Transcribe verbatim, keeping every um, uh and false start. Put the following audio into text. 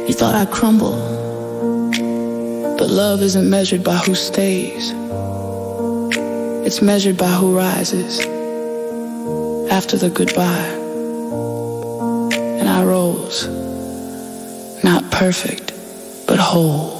You thought I'd crumble, but love isn't measured by who stays. It's measured by who rises after the goodbye. And I rose, not perfect, but whole.